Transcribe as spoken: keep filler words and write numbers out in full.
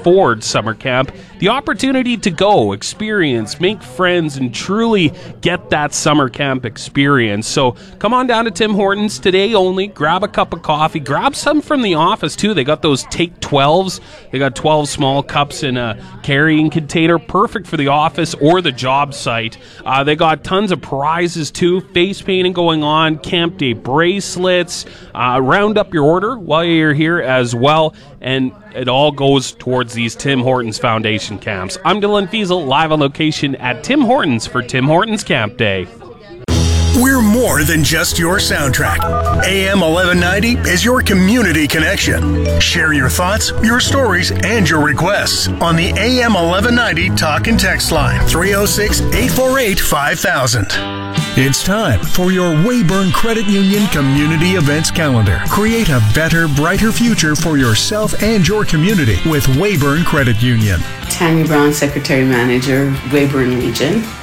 afford summer camp, the opportunity to go, experience, make friends, and truly get that summer camp experience. So come on down to Tim Hortons today only. Grab a cup of coffee. Grab some from the office, too. They got those Take twelves. They got twelve small cups in a carrying container. Perfect for the office or the job site. Uh, they got tons of prizes, too. Face painting going on. Camp Day bracelets. Uh, round up your order while you're here as well. And it all goes towards these Tim Hortons Foundation camps. I'm Dylan Fiesel, live on location at Tim Hortons for Tim Hortons Camp Day. We're more than just your soundtrack. A M eleven ninety is your community connection. Share your thoughts, your stories, and your requests on the A M eleven ninety talk and text line three oh six, eight four eight, five thousand. It's time for your Weyburn Credit Union Community Events Calendar. Create a better, brighter future for yourself and your community with Weyburn Credit Union. Tammy Brown, Secretary Manager, Weyburn Region.